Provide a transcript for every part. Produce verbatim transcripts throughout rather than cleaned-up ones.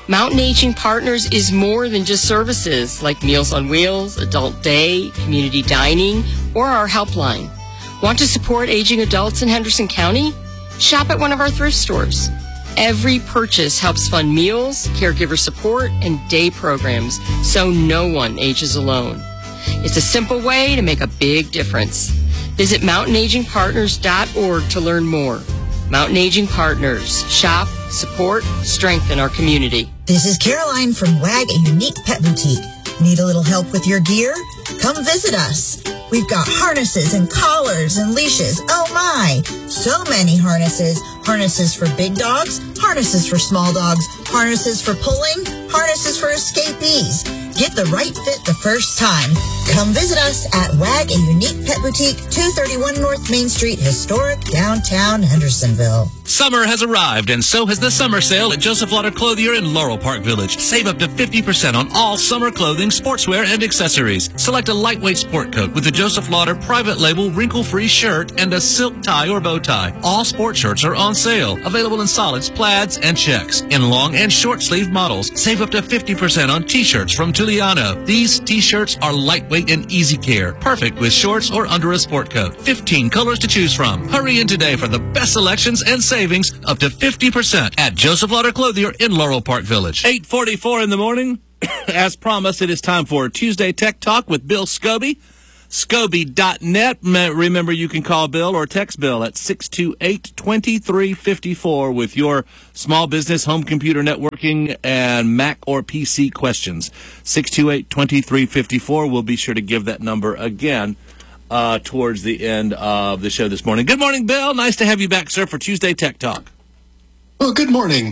Mountain Aging Partners is more than just services like Meals on Wheels, Adult Day, Community Dining, or our helpline. Want to support aging adults in Henderson County? Shop at one of our thrift stores. Every purchase helps fund meals, caregiver support, and day programs so no one ages alone. It's a simple way to make a big difference. Visit mountain aging partners dot org to learn more. Mountain Aging Partners. Shop, support, strengthen our community. This is Caroline from WAG, a unique pet boutique. Need a little help with your gear? Come visit us. We've got harnesses and collars and leashes. Oh my! So many harnesses. Harnesses for big dogs, harnesses for small dogs, harnesses for pulling, harnesses for escapees. Get the right fit the first time. Come visit us at WAG, a unique pet boutique, two thirty-one North Main Street, historic downtown Hendersonville. Summer has arrived, and so has the summer sale at Joseph Lauder Clothier in Laurel Park Village. Save up to fifty percent on all summer clothing, sportswear, and accessories. Select a lightweight sport coat with a Joseph Lauder private label wrinkle-free shirt and a silk tie or bow tie. All sport shirts are on sale. Available in solids, plaids, and checks. In long and short sleeve models. Save up to fifty percent on t-shirts from Tuliano. These t-shirts are lightweight and easy care. Perfect with shorts or under a sport coat. fifteen colors to choose from. Hurry in today for the best selections and savings up to fifty percent at Joseph Lauder Clothier in Laurel Park Village. eight forty-four in the morning. As promised, it is time for Tuesday Tech Talk with Bill Scobie. Scobie dot net. Remember, you can call Bill or text Bill at six two eight, two three five four with your small business, home computer networking, and Mac or P C questions. six two eight, two three five four. We'll be sure to give that number again uh, towards the end of the show this morning. Good morning, Bill. Nice to have you back, sir, for Tuesday Tech Talk. Well, good morning.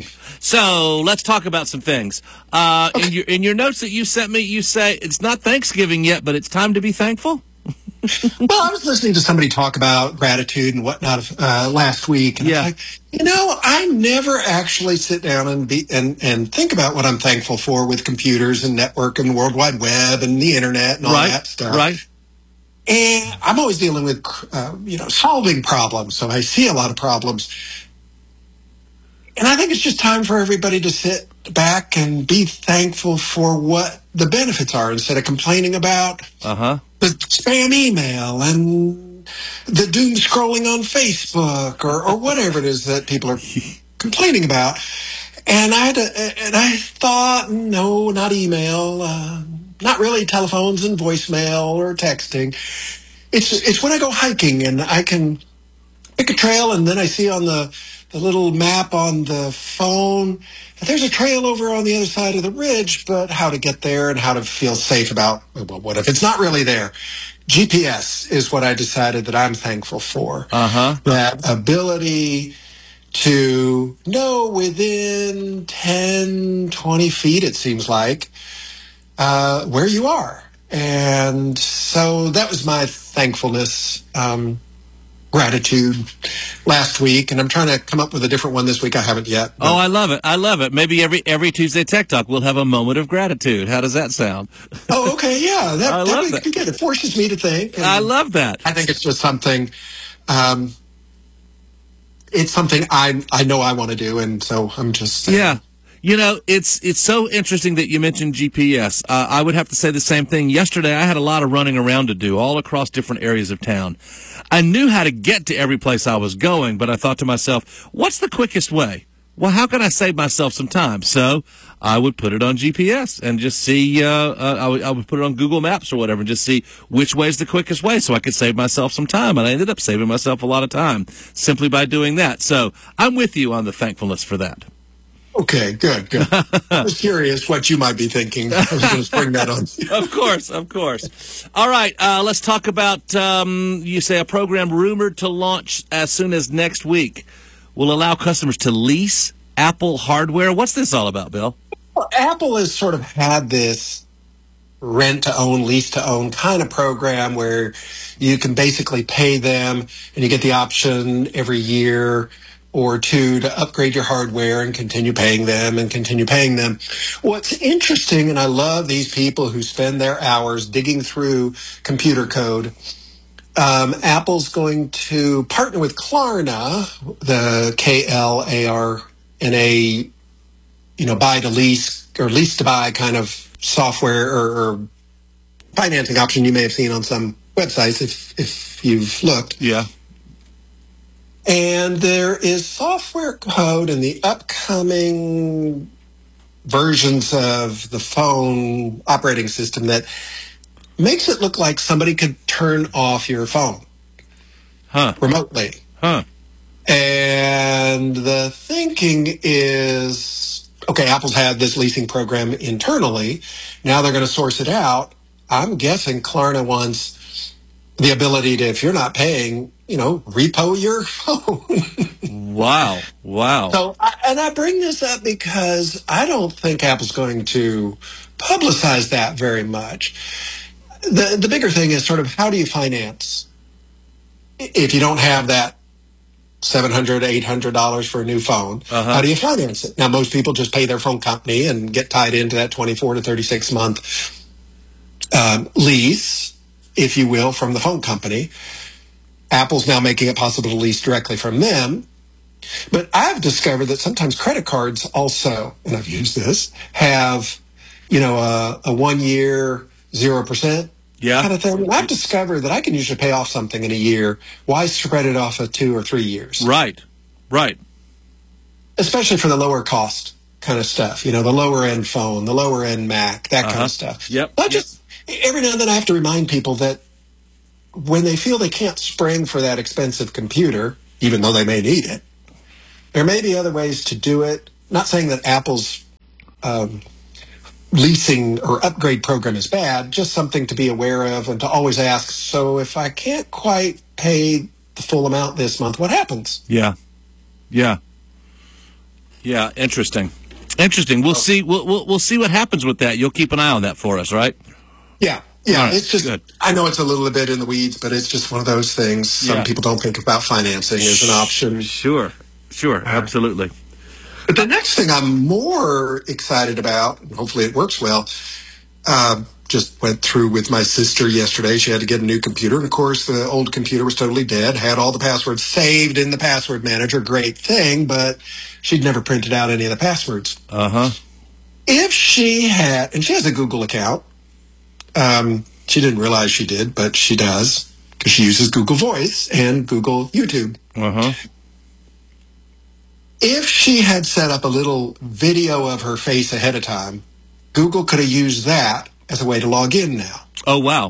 So let's talk about some things. Uh, okay. in your in your notes that you sent me, you say it's not Thanksgiving yet, but it's time to be thankful. Well, I was listening to somebody talk about gratitude and whatnot uh, last week, and yeah. I was like, you know, I never actually sit down and be and, and think about what I'm thankful for with computers and network and World Wide Web and the internet and all right. that stuff. Right. And I'm always dealing with, uh, you know, solving problems, so I see a lot of problems. And I think it's just time for everybody to sit back and be thankful for what the benefits are instead of complaining about uh-huh. the spam email and the doom scrolling on Facebook or, or whatever it is that people are complaining about. And I had to, and I thought, no, not email, uh, not really telephones and voicemail or texting. It's it's when I go hiking and I can pick a trail and then I see on the the little map on the phone, there's a trail over on the other side of the ridge, but how to get there and how to feel safe about, well, what if it's not really there? G P S is what I decided that I'm thankful for. Uh-huh. That ability to know within ten, twenty feet, it seems like, uh, where you are. And so that was my thankfulness, um, gratitude last week, and I'm trying to come up with a different one this week. I haven't yet. Oh, I love it. I love it. Maybe every every Tuesday Tech Talk we'll have a moment of gratitude. How does that sound? Oh, okay. Yeah. That, I that love would that. be good. It forces me to think. I love that. I think it's just something, um, it's something I I know I want to do, and so I'm just... Uh, yeah. You know, it's it's so interesting that you mentioned G P S. Uh, I would have to say the same thing. Yesterday, I had a lot of running around to do all across different areas of town. I knew how to get to every place I was going, but I thought to myself, what's the quickest way? Well, how can I save myself some time? So I would put it on G P S and just see, uh, uh, I, would, I would put it on Google Maps or whatever and just see which way is the quickest way so I could save myself some time. And I ended up saving myself a lot of time simply by doing that. So I'm with you on the thankfulness for that. Okay, good, good. I was curious what you might be thinking. I was going to spring that on. Of course, of course. All right, uh, let's talk about, um, you say, a program rumored to launch as soon as next week will allow customers to lease Apple hardware. What's this all about, Bill? Well, Apple has sort of had this rent-to-own, lease-to-own kind of program where you can basically pay them and you get the option every year or two to upgrade your hardware and continue paying them and continue paying them. What's interesting, and I love these people who spend their hours digging through computer code, um, Apple's going to partner with Klarna, the K L A R N A you know, buy to lease or lease to buy kind of software or, or financing option you may have seen on some websites if if you've looked. Yeah. And there is software code in the upcoming versions of the phone operating system that makes it look like somebody could turn off your phone huh. remotely. Huh. And the thinking is, okay, Apple's had this leasing program internally. Now they're going to source it out. I'm guessing Klarna wants the ability to, if you're not paying, you know, repo your phone. Wow. Wow. So, I, and I bring this up because I don't think Apple's going to publicize that very much. The the bigger thing is sort of how do you finance if you don't have that seven hundred dollars, eight hundred dollars for a new phone? Uh-huh. How do you finance it? Now, most people just pay their phone company and get tied into that twenty-four to thirty-six month um, lease, if you will, from the phone company. Apple's now making it possible to lease directly from them. But I've discovered that sometimes credit cards also, and I've used this, have, you know, a, a one-year, zero percent yeah. kind of thing. And I've discovered that I can usually pay off something in a year. Why spread it off of two or three years? Right, right. Especially for the lower cost kind of stuff, you know, the lower-end phone, the lower-end Mac, that uh-huh. kind of stuff. Yep. I just, every now and then I have to remind people that when they feel they can't spring for that expensive computer, even though they may need it, there may be other ways to do it. Not saying that Apple's um, leasing or upgrade program is bad, just something to be aware of and to always ask, so if I can't quite pay the full amount this month, what happens? Yeah. Yeah. Yeah, interesting. Interesting. We'll see we'll, we'll we'll see what happens with that. You'll keep an eye on that for us, right? Yeah. Yeah, right, it's just, good. I know it's a little bit in the weeds, but it's just one of those things. Some yeah. people don't think about financing as an option. Sure, sure, absolutely. But the next thing I'm more excited about, and hopefully it works well, uh, just went through with my sister yesterday. She had to get a new computer. And, of course, the old computer was totally dead, had all the passwords saved in the password manager. Great thing, but she'd never printed out any of the passwords. Uh-huh. If she had, and she has a Google account. Um, she didn't realize she did, but she does because she uses Google Voice and Google YouTube. Uh-huh. If she had set up a little video of her face ahead of time, Google could have used that as a way to log in now. Oh, wow.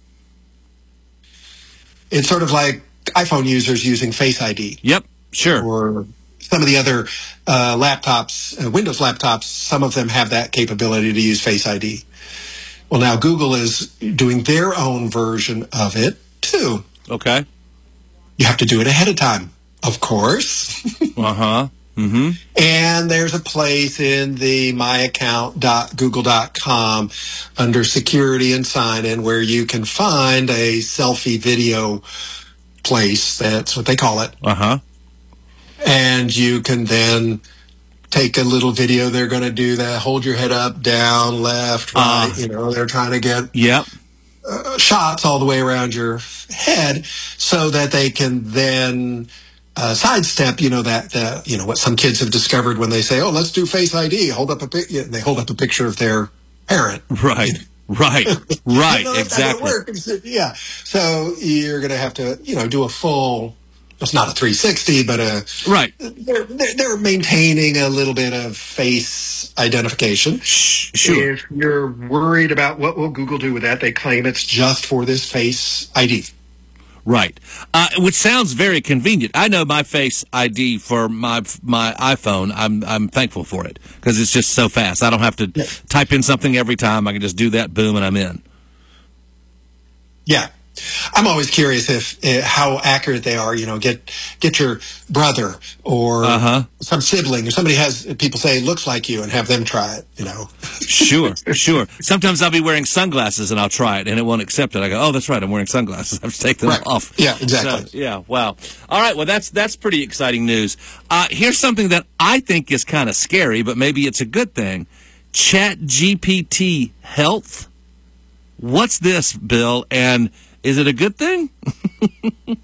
It's sort of like iPhone users using Face I D. Yep, sure. Or some of the other uh, laptops, uh, Windows laptops, some of them have that capability to use Face I D. Well, now Google is doing their own version of it, too. Okay. You have to do it ahead of time, of course. Uh-huh. Mm-hmm. And there's a place in the my account dot google dot com under security and sign-in where you can find a selfie video place. That's what they call it. Uh-huh. And you can then take a little video. They're going to do that. Hold your head up, down, left, right. Uh, you know, they're trying to get yep. uh, shots all the way around your head so that they can then uh, sidestep, you know, that, uh, you know, what some kids have discovered when they say, oh, let's do Face I D. Hold up a pic. They hold up a picture of their parent. Right. Right. Right. you know, exactly. Yeah. So you're going to have to, you know, do a full, it's not a three sixty, but a, right. They're, they're, they're maintaining a little bit of face identification. Sure. If you're worried about what will Google do with that, they claim it's just for this Face I D. Right. Uh, which sounds very convenient. I know my Face I D for my my iPhone. I'm I'm thankful for it because it's just so fast. I don't have to yeah. type in something every time. I can just do that, boom, and I'm in. Yeah. I'm always curious if uh, how accurate they are. You know, get get your brother or uh-huh. some sibling or somebody has people say looks like you and have them try it. You know, sure, sure. Sometimes I'll be wearing sunglasses and I'll try it and it won't accept it. I go, oh, that's right, I'm wearing sunglasses. I have to take them right. off. Yeah, exactly. So, yeah, wow. All right, well, that's that's pretty exciting news. Uh, here's something that I think is kind of scary, but maybe it's a good thing. ChatGPT Health. What's this, Bill? And is it a good thing?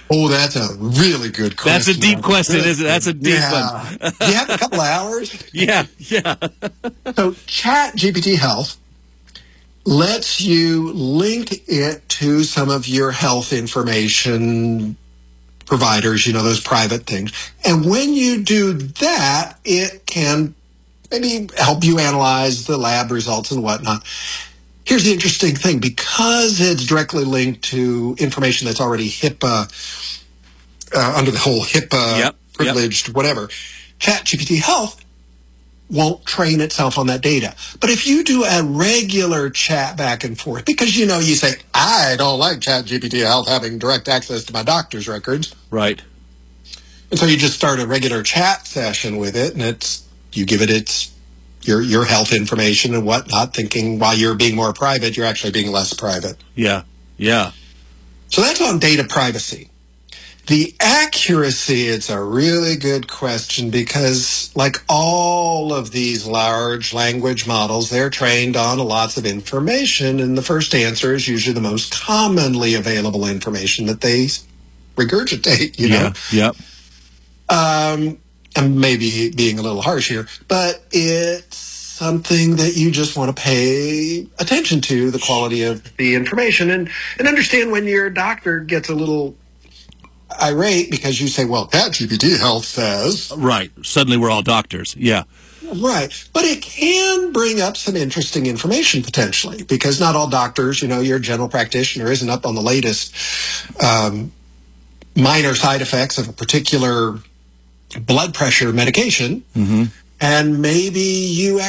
Oh, that's a really good question. That's a deep question, isn't it? That's a deep yeah. one. Do you have a couple of hours? Yeah, yeah. So ChatGPT Health lets you link it to some of your health information providers, you know, those private things. And when you do that, it can maybe help you analyze the lab results and whatnot. Here's the interesting thing. Because it's directly linked to information that's already HIPAA, uh, under the whole HIPAA Yep, privileged, yep. whatever, ChatGPT Health won't train itself on that data. But if you do a regular chat back and forth, because, you know, you say, I don't like ChatGPT Health having direct access to my doctor's records. Right. And so you just start a regular chat session with it, and it's you give it its your your health information and whatnot, thinking while you're being more private, you're actually being less private. Yeah, yeah. So that's on data privacy. The accuracy, it's a really good question because, like all of these large language models, they're trained on lots of information, and the first answer is usually the most commonly available information that they regurgitate, you know? Yeah, yep. Um, I'm maybe being a little harsh here, but it's something that you just want to pay attention to, the quality of the information, and, and understand when your doctor gets a little irate because you say, well, ChatGPT Health says. Right. Suddenly we're all doctors. Yeah. Right. But it can bring up some interesting information potentially, because not all doctors, you know, your general practitioner isn't up on the latest um, minor side effects of a particular blood pressure medication. Mm-hmm. And maybe you